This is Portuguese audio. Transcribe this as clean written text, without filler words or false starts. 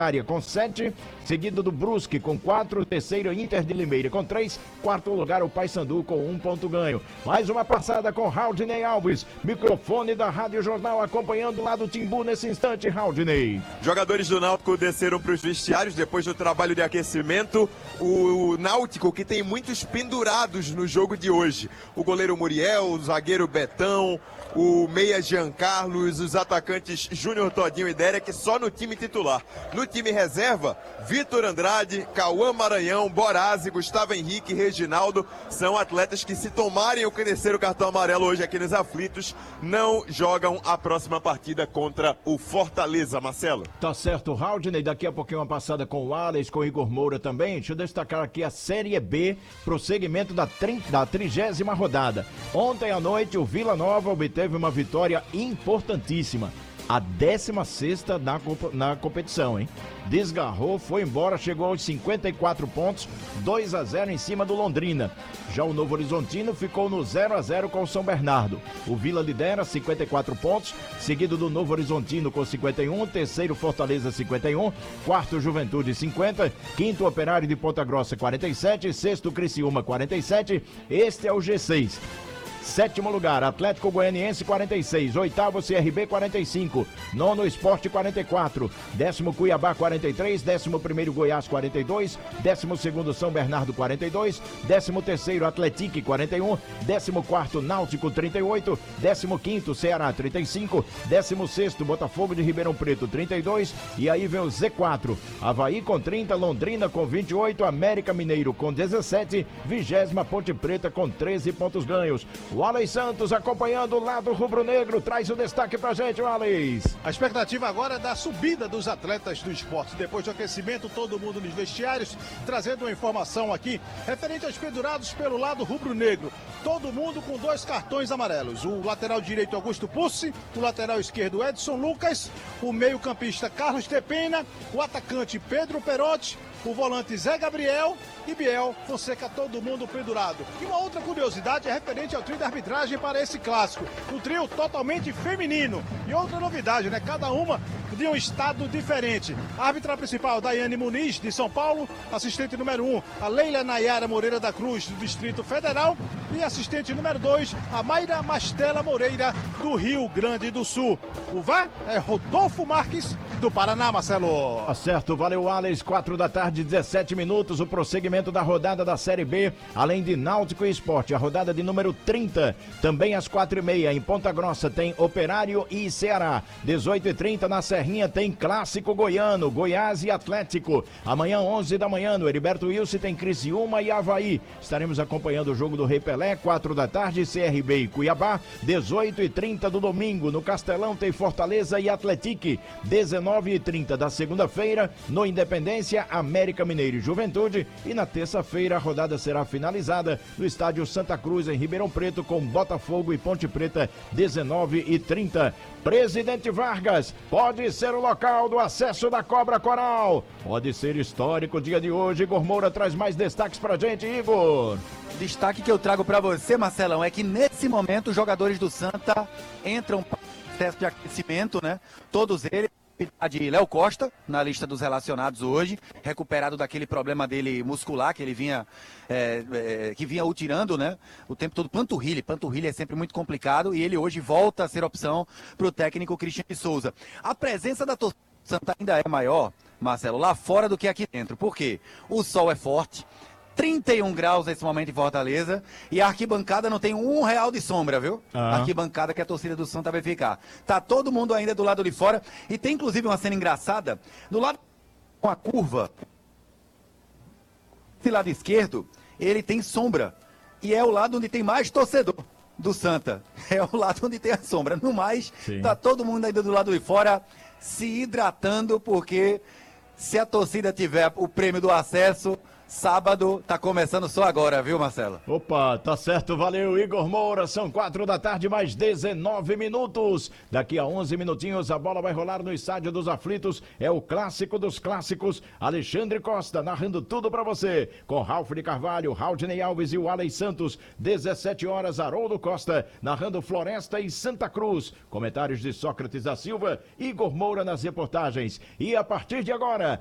com 7, seguido do Brusque com 4, terceiro Inter de Limeira com 3, quarto lugar o Paysandu com 1 ponto ganho. Mais uma passada com Raudinei Alves, microfone da Rádio Jornal acompanhando lá do Timbu nesse instante, Raudinei. Jogadores do Náutico desceram para os vestiários depois do trabalho de aquecimento. O Náutico que tem muitos pendurados no jogo de hoje. O goleiro Muriel, o zagueiro Betão, o meia Jean Carlos, os atacantes Júnior Todinho e Derek só no time titular. No time reserva, Vitor Andrade, Cauã Maranhão, Borazzi, Gustavo Henrique, Reginaldo são atletas que, se tomarem o terceiro cartão amarelo hoje aqui nos aflitos, não jogam a próxima partida contra o Fortaleza, Marcelo. Tá certo, Raudinei, daqui a pouquinho uma passada com o Alex, com o Igor Moura também. Deixa eu destacar aqui a Série B, prosseguimento da 30ª rodada. Ontem à noite o Vila Nova obteve uma vitória importantíssima. A 16ª na competição, hein? Desgarrou, foi embora, chegou aos 54 pontos, 2-0 em cima do Londrina. Já o Novo Horizontino ficou no 0-0 com o São Bernardo. O Vila lidera 54 pontos, seguido do Novo Horizontino com 51, terceiro Fortaleza 51, quarto Juventude 50, quinto Operário de Ponta Grossa 47, sexto Criciúma 47, este é o G6. Sétimo lugar, Atlético Goianiense 46, oitavo CRB 45, nono Sport 44, décimo Cuiabá 43, décimo primeiro Goiás 42, décimo segundo São Bernardo 42, décimo terceiro Atlético 41, décimo quarto Náutico 38, décimo quinto Ceará 35, décimo sexto Botafogo de Ribeirão Preto 32, e aí vem o Z4, Avaí com 30, Londrina com 28, América Mineiro com 17, 20ª Ponte Preta com 13 pontos ganhos. O Alex Santos acompanhando o lado rubro-negro, traz o destaque pra gente, o Alex. A expectativa agora é da subida dos atletas do esporte. Depois do aquecimento, todo mundo nos vestiários, trazendo uma informação aqui referente aos pendurados pelo lado rubro-negro. Todo mundo com 2 cartões amarelos. O lateral direito Augusto Pussi, o lateral esquerdo Edson Lucas, o meio-campista Carlos Tepena, o atacante Pedro Perotti, o volante Zé Gabriel e Biel Fonseca, todo mundo pendurado. E uma outra curiosidade é referente ao trio de arbitragem para esse clássico. O trio totalmente feminino. E outra novidade, né? Cada uma de um estado diferente. A árbitra principal, Daiane Muniz, de São Paulo. Assistente número 1, a Leila Nayara Moreira da Cruz, do Distrito Federal. E assistente número 2, a Mayra Mastela Moreira, do Rio Grande do Sul. O VAR é Rodolfo Marques, do Paraná, Marcelo. Tá certo, valeu, Alex. 4 da tarde, 17 minutos, o prosseguimento da rodada da Série B, além de Náutico e Sport, a rodada de número 30, também às 4h30, em Ponta Grossa tem Operário e Ceará, 18h30 na Serrinha tem Clássico Goiano, Goiás e Atlético, amanhã 11 da manhã no Heriberto Wilson tem Criciúma e Avaí, estaremos acompanhando o jogo do Rei Pelé, 4 da tarde, CRB e Cuiabá, 18h30 do domingo, no Castelão tem Fortaleza e Atlético, 19h30 da segunda-feira, no Independência, América Mineiro e Juventude, e na terça-feira a rodada será finalizada no estádio Santa Cruz, em Ribeirão Preto, com Botafogo e Ponte Preta, 19h30. Presidente Vargas, pode ser o local do acesso da Cobra Coral. Pode ser histórico o dia de hoje. Igor Moura traz mais destaques pra gente, Igor. Destaque que eu trago pra você, Marcelão, é que nesse momento os jogadores do Santa entram para o processo de aquecimento, né? Todos eles. De Léo Costa, na lista dos relacionados hoje, recuperado daquele problema dele muscular, que ele vinha, que vinha o tirando, né? O tempo todo, panturrilha é sempre muito complicado, e ele hoje volta a ser opção para o técnico Christian de Souza. A presença da torcida do Santa ainda é maior, Marcelo, lá fora do que aqui dentro. Por quê? O sol é forte, 31 graus nesse momento em Fortaleza, e a arquibancada não tem R$1 de sombra, viu? A arquibancada que a torcida do Santa vai ficar. Tá todo mundo ainda do lado de fora, e tem inclusive uma cena engraçada, do lado com a curva, esse lado esquerdo, ele tem sombra, e é o lado onde tem mais torcedor do Santa, é o lado onde tem a sombra. No mais, tá todo mundo ainda do lado de fora, se hidratando, porque se a torcida tiver o prêmio do acesso, Sábado tá começando só agora, viu, Marcelo? Opa, tá certo, valeu, Igor Moura. São 4 da tarde, mais 19 minutos. Daqui a 11 minutinhos a bola vai rolar no Estádio dos Aflitos. É o clássico dos clássicos. Alexandre Costa narrando tudo pra você. Com Ralf de Carvalho, Raudney Alves e o Alex Santos. 17 horas, Haroldo Costa narrando Floresta e Santa Cruz. Comentários de Sócrates da Silva, Igor Moura nas reportagens. E a partir de agora,